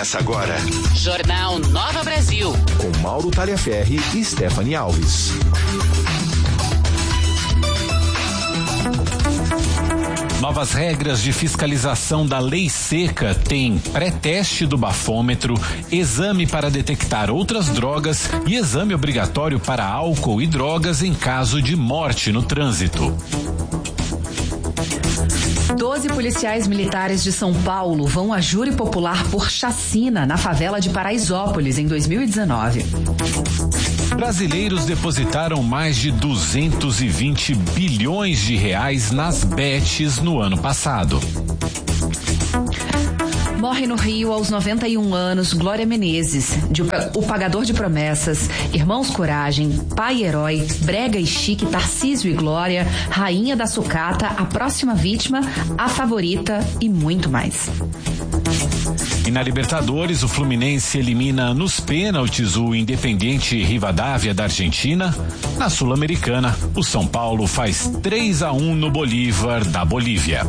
Começa agora. Jornal Nova Brasil. Com Mauro Talhaferri e Stephanie Alves. Novas regras de fiscalização da lei seca têm pré-teste do bafômetro, exame para detectar outras drogas e exame obrigatório para álcool e drogas em caso de morte no trânsito. 12 policiais militares de São Paulo vão a júri popular por chacina na favela de Paraisópolis em 2019. Brasileiros depositaram mais de 220 bilhões de reais nas bets no ano passado. Morre no Rio aos 91 anos Glória Menezes, o pagador de promessas, Irmãos Coragem, Pai Herói, Brega e Chique, Tarcísio e Glória, Rainha da Sucata, A Próxima Vítima, A Favorita e muito mais. E na Libertadores, o Fluminense elimina nos pênaltis o Independiente Rivadavia da Argentina. Na Sul-Americana, o São Paulo faz 3-1 no Bolívar da Bolívia.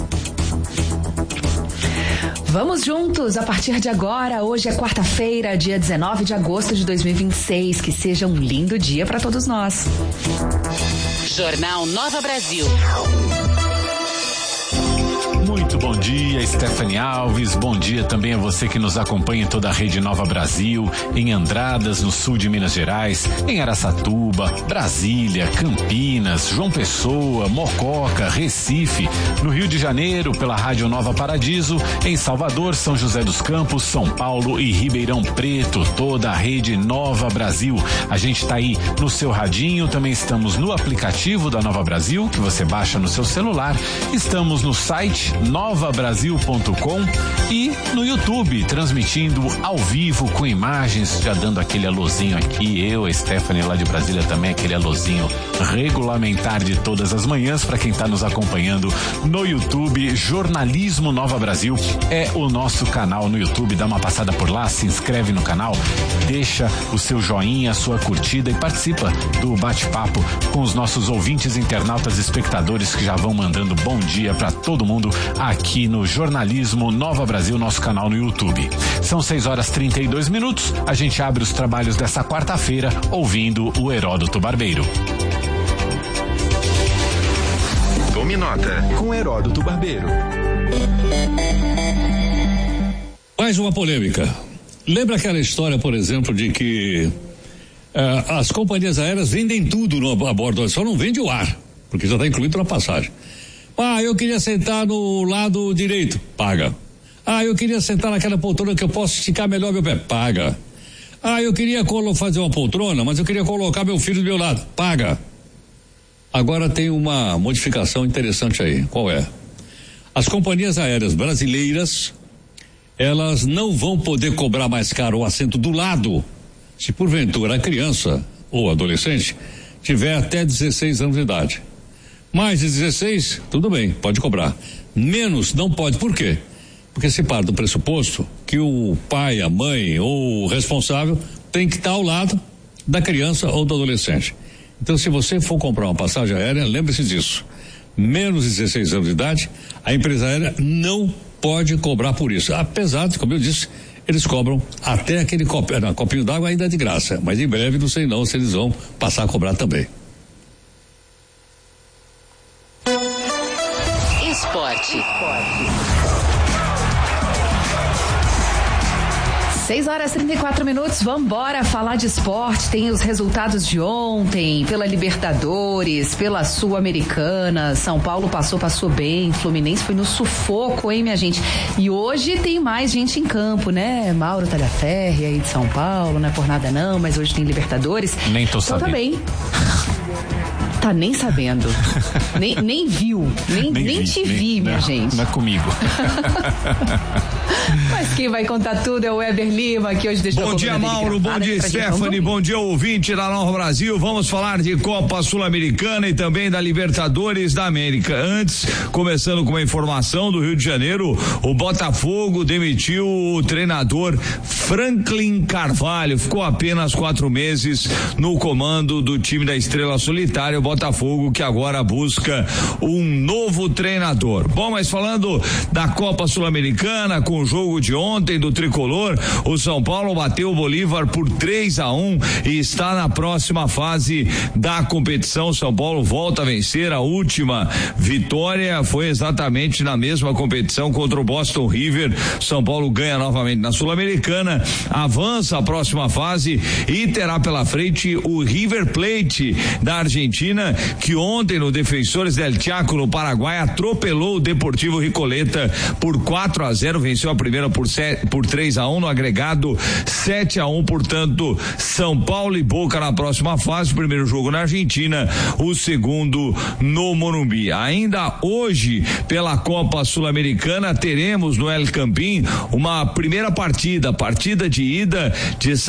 Vamos juntos a partir de agora. Hoje é quarta-feira, dia 19 de agosto de 2026. Que seja um lindo dia para todos nós. Jornal Nova Brasil. Muito bom dia, Stephanie Alves. Bom dia também a você que nos acompanha em toda a rede Nova Brasil, em Andradas, no sul de Minas Gerais, em Araçatuba, Brasília, Campinas, João Pessoa, Mococa, Recife, no Rio de Janeiro, pela Rádio Nova Paradiso, em Salvador, São José dos Campos, São Paulo e Ribeirão Preto, toda a rede Nova Brasil. A gente está aí no seu radinho, também estamos no aplicativo da Nova Brasil, que você baixa no seu celular. Estamos no site novabrasil.com e no YouTube, transmitindo ao vivo com imagens, já dando aquele alôzinho aqui, eu, a Stephanie lá de Brasília também, aquele alôzinho regulamentar de todas as manhãs para quem está nos acompanhando no YouTube. Jornalismo Nova Brasil é o nosso canal no YouTube, dá uma passada por lá, se inscreve no canal, deixa o seu joinha, a sua curtida e participa do bate-papo com os nossos ouvintes, internautas, espectadores que já vão mandando bom dia para todo mundo aqui no Jornalismo Nova Brasil, nosso canal no YouTube. São 6h32. A gente abre os trabalhos dessa quarta-feira ouvindo o Heródoto Barbeiro. Tome nota com Heródoto Barbeiro. Mais uma polêmica. Lembra aquela história, por exemplo, de que as companhias aéreas vendem tudo a bordo, só não vende o ar, porque já está incluído na passagem. Eu queria sentar no lado direito, paga. Eu queria sentar naquela poltrona que eu posso esticar melhor meu pé, paga. Eu queria fazer uma poltrona, mas eu queria colocar meu filho do meu lado, paga. Agora tem uma modificação interessante aí, qual é? As companhias aéreas brasileiras, elas não vão poder cobrar mais caro o assento do lado, se porventura a criança ou adolescente tiver até 16 anos de idade. Mais de 16, tudo bem, pode cobrar. Menos não pode, por quê? Porque se parte do pressuposto que o pai, a mãe ou o responsável tem que estar ao lado da criança ou do adolescente. Então, se você for comprar uma passagem aérea, lembre-se disso. Menos de 16 anos de idade, a empresa aérea não pode cobrar por isso. Apesar de, como eu disse, eles cobram até aquele copinho d'água ainda de graça. Mas em breve, não sei não se eles vão passar a cobrar também. Esporte. 6h34. Vambora falar de esporte. Tem os resultados de ontem, pela Libertadores, pela Sul-Americana. São Paulo passou bem. Fluminense foi no sufoco, hein, minha gente? E hoje tem mais gente em campo, né? Mauro Talhaferri aí de São Paulo, não é por nada não, mas hoje tem Libertadores. Nem tô sabendo. Então tá bem. Tá nem sabendo. nem viu. Nem te vi, minha gente. Não é comigo. Mas quem vai contar tudo é o Weber Lima, que hoje deixou. Bom dia, Mauro. Bom dia, Stephanie. Bom dia, ouvinte da Nova Brasil. Vamos falar de Copa Sul-Americana e também da Libertadores da América. Antes, começando com uma informação do Rio de Janeiro, o Botafogo demitiu o treinador Franklin Carvalho. Ficou apenas 4 meses no comando do time da Estrela Solitária. O Botafogo, que agora busca um novo treinador. Bom, mas falando da Copa Sul-Americana, com o jogo de ontem do Tricolor, o São Paulo bateu o Bolívar por 3-1 e está na próxima fase da competição. São Paulo volta a vencer. A última vitória foi exatamente na mesma competição contra o Boston River. São Paulo ganha novamente na Sul-Americana, avança a próxima fase e terá pela frente o River Plate da Argentina, que ontem no Defensores del Chaco, no Paraguai, atropelou o Deportivo Ricoleta por 4-0, venceu a primeira por 3-1, no agregado 7-1. Portanto, São Paulo e Boca na próxima fase, o primeiro jogo na Argentina, o segundo no Morumbi. Ainda hoje, pela Copa Sul-Americana, teremos no El Campín uma primeira partida de ida de